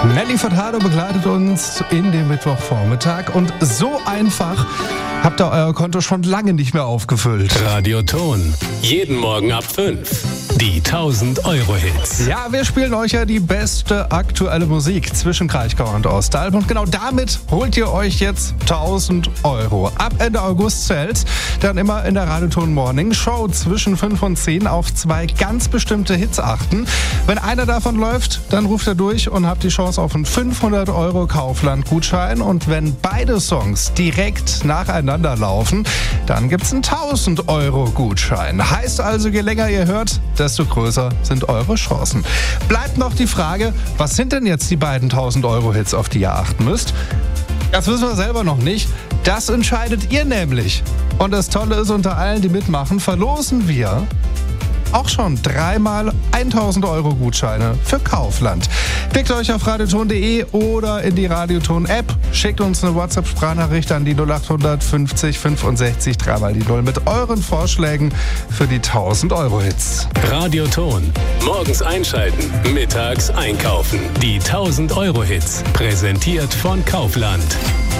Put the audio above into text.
Nelly Furtado begleitet uns in dem Mittwochvormittag und so einfach habt ihr euer Konto schon lange nicht mehr aufgefüllt. Radioton. Jeden Morgen ab 5. Die 1000-Euro-Hits. Ja, wir spielen euch ja die beste aktuelle Musik zwischen Kraichgau und Ostalb. Und genau damit holt ihr euch jetzt 1000 Euro. Ab Ende August zählt dann immer in der Radioton Morning Show zwischen 5 und 10 auf 2 ganz bestimmte Hits achten. Wenn einer davon läuft, dann ruft er durch und habt die Chance auf einen 500 Euro Kaufland-Gutschein. Und wenn beide Songs direkt nacheinander laufen, dann gibt's einen 1000 Euro Gutschein. Heißt also, je länger ihr hört, desto größer sind eure Chancen. Bleibt noch die Frage, was sind denn jetzt die beiden 1000 Euro Hits, auf die ihr achten müsst? Das wissen wir selber noch nicht. Das entscheidet ihr nämlich. Und das Tolle ist, unter allen, die mitmachen, verlosen wir auch schon 3-mal 1000 Euro Gutscheine für Kaufland. Klickt euch auf radioton.de oder in die Radioton-App. Schickt uns eine WhatsApp-Sprachnachricht an die 0800 50 65 3-mal die 0 mit euren Vorschlägen für die 1000 Euro Hits. Radioton. Morgens einschalten, mittags einkaufen. Die 1000 Euro Hits. Präsentiert von Kaufland.